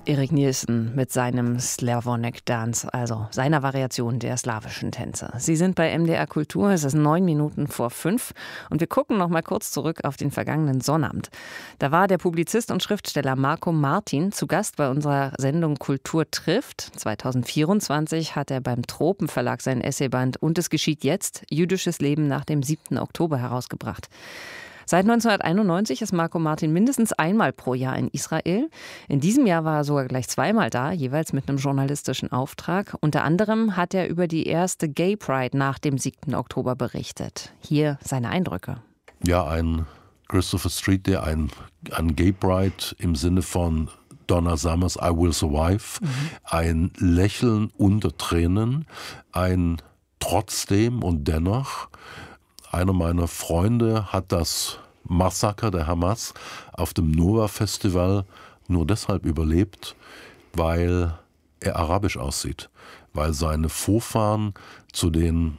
Erik Nielsen mit seinem Slavonic Dance, also seiner Variation der slawischen Tänze. Sie sind bei MDR Kultur, es ist 9:05 und wir gucken noch mal kurz zurück auf den vergangenen Sonnabend. Da war der Publizist und Schriftsteller Marco Martin zu Gast bei unserer Sendung Kultur trifft. 2024 hat er beim Tropenverlag sein Essayband Und es geschieht jetzt, jüdisches Leben nach dem 7. Oktober herausgebracht. Seit 1991 ist Marco Martin mindestens einmal pro Jahr in Israel. In diesem Jahr war er sogar gleich zweimal da, jeweils mit einem journalistischen Auftrag. Unter anderem hat er über die erste Gay Pride nach dem 7. Oktober berichtet. Hier seine Eindrücke. Ja, ein Christopher Street Day, ein Gay Pride im Sinne von Donna Summers, I Will Survive, ein Lächeln unter Tränen, ein Trotzdem und dennoch. Einer meiner Freunde hat das Massaker der Hamas auf dem Nova-Festival nur deshalb überlebt, weil er arabisch aussieht, weil seine Vorfahren zu den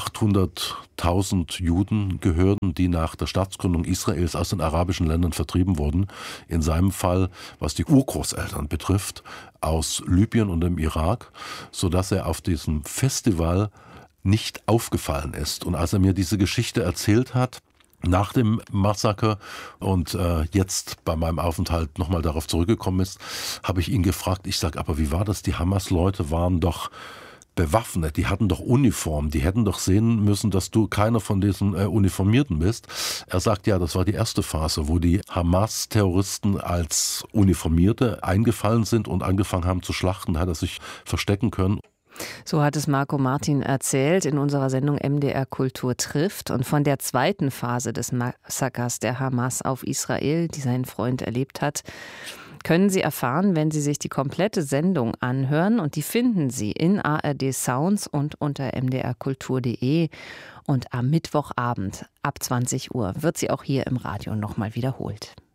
800.000 Juden gehörten, die nach der Staatsgründung Israels aus den arabischen Ländern vertrieben wurden. In seinem Fall, was die Urgroßeltern betrifft, aus Libyen und dem Irak, sodass er auf diesem Festival nicht aufgefallen ist. Und als er mir diese Geschichte erzählt hat, nach dem Massaker und jetzt bei meinem Aufenthalt nochmal darauf zurückgekommen ist, habe ich ihn gefragt, ich sage, aber wie war das? Die Hamas-Leute waren doch bewaffnet, die hatten doch Uniform, die hätten doch sehen müssen, dass du keiner von diesen Uniformierten bist. Er sagt, ja, das war die erste Phase, wo die Hamas-Terroristen als Uniformierte eingefallen sind und angefangen haben zu schlachten, da hat er sich verstecken können. So hat es Marco Martin erzählt in unserer Sendung MDR Kultur trifft. Und von der zweiten Phase des Massakers der Hamas auf Israel, die sein Freund erlebt hat, können Sie erfahren, wenn Sie sich die komplette Sendung anhören. Und die finden Sie in ARD Sounds und unter mdrkultur.de. Und am Mittwochabend ab 20 Uhr wird sie auch hier im Radio nochmal wiederholt.